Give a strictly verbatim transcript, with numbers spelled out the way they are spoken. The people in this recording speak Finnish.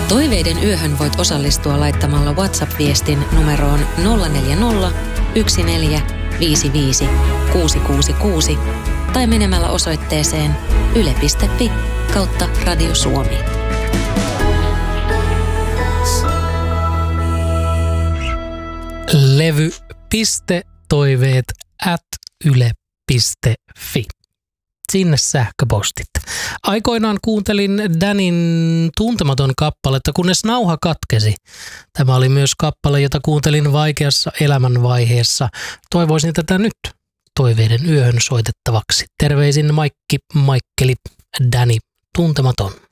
Toiveiden yöhön voit osallistua laittamalla WhatsApp-viestin numeroon nolla neljä nolla, yksi neljä, viisi viisi, kuusi kuusi kuusi tai menemällä osoitteeseen yle piste fi kautta Radio Suomi. Levy piste toiveet at yle piste fi. Sinne sähköpostit. Aikoinaan kuuntelin Danin Tuntematon kappaletta, kunnes nauha katkesi. Tämä oli myös kappale, jota kuuntelin vaikeassa elämänvaiheessa. Toivoisin tätä nyt toiveiden yöhön soitettavaksi. Terveisin Maikki, Maikkeli, Dani, Tuntematon.